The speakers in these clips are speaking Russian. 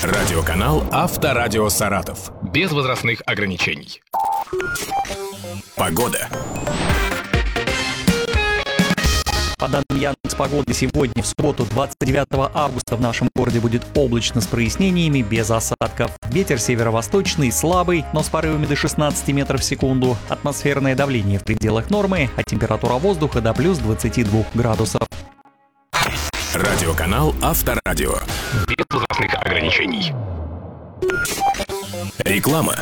Радиоканал «Авторадио Саратов». Без возрастных ограничений. Погода. По данным Яндекс.Погоды, сегодня, в субботу, 29 августа, в нашем городе будет облачно с прояснениями, без осадков. Ветер северо-восточный, слабый, но с порывами до 16 метров в секунду. Атмосферное давление в пределах нормы, а температура воздуха до плюс 22 градусов. Радиоканал «Авторадио». Без возрастных ограничений. Реклама.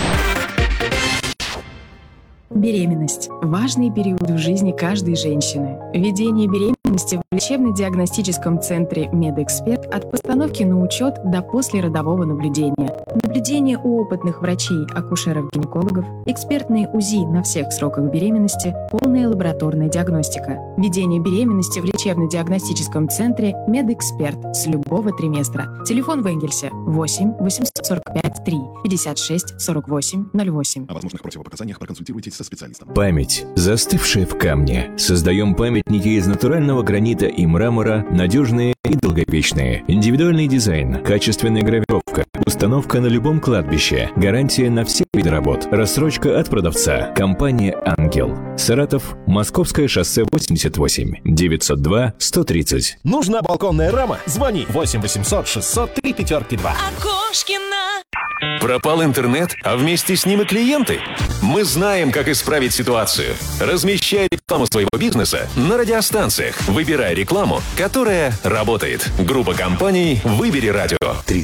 Беременность – важный период в жизни каждой женщины. Введение беременности в лечебно-диагностическом центре «Медэксперт» от постановки на учет до послеродового наблюдения. Наблюдение у опытных врачей, акушеров-гинекологов, экспертные УЗИ на всех сроках беременности, полная лабораторная диагностика. Введение беременности в лечебно-диагностическом центре «Медэксперт» с любого триместра. Телефон в Энгельсе 8 845 3 56 48 08. О возможных противопоказаниях проконсультируйтесь со специалистом. Память, застывшая в камне. Создаем памятники из натурального гранита и мрамора, надежные и долговечные. Индивидуальный дизайн, качественная гравировка, установка на любом кладбище, гарантия на все виды работ, рассрочка от продавца. Компания «Ангел». Саратов, Московское шоссе 88, 902 130. Нужна балконная рама? Звони 8 800 600 3542. Окошкина. Пропал интернет, а вместе с ним и клиенты? Мы знаем, как исправить ситуацию. Размещай рекламу своего бизнеса на радиостанциях. Выбирай рекламу, которая работает. Группа компаний «Выбери радио».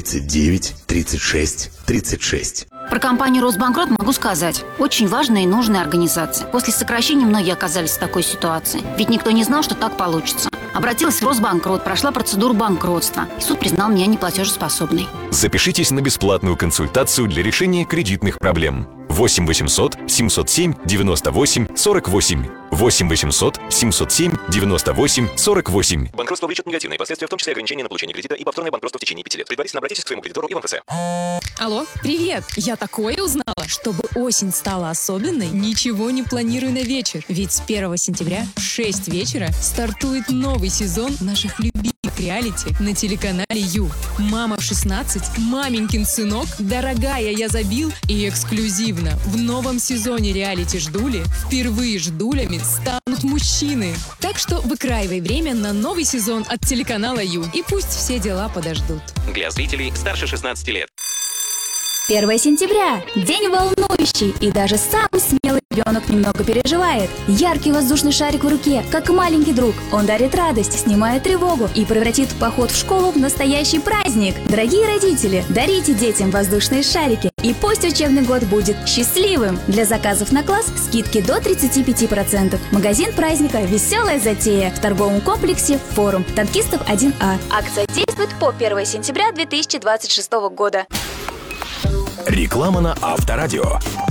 39 36 36. Про компанию «Росбанкрот» могу сказать. Очень важная и нужная организация. После сокращения многие оказались в такой ситуации. Ведь никто не знал, что так получится. Обратилась в Росбанкрот, прошла процедуру банкротства. И суд признал меня неплатежеспособной. Запишитесь на бесплатную консультацию для решения кредитных проблем. 8 800 707 98 48. 8 800 707 98 48. Банкротство влечет негативные последствия, в том числе ограничения на получение кредита и повторное банкротство в течение 5 лет. Предварительно обратитесь к своему кредитору и в МФЦ. Алло, привет! Я такое узнала. Чтобы осень стала особенной, ничего не планирую на вечер. Ведь с 1 сентября в 6 вечера стартует новый сезон наших любимых реалити на телеканале Ю. «Мама в 16», «Маменькин сынок», «Дорогая, я забил» и эксклюзивно в новом сезоне реалити «Ждули» впервые ждулями станут мужчины. Так что выкраивай время на новый сезон от телеканала Ю. И пусть все дела подождут. Для зрителей старше 16 лет. 1 сентября. День волнующий, и даже самый смелый ребенок немного переживает. Яркий воздушный шарик в руке, как маленький друг. Он дарит радость, снимает тревогу и превратит поход в школу в настоящий праздник. Дорогие родители, дарите детям воздушные шарики, и пусть учебный год будет счастливым. Для заказов на класс скидки до 35%. Магазин праздника «Веселая затея» в торговом комплексе «Форум». Танкистов 1А. Акция действует по 1 сентября 2026 года. Реклама на Авторадио.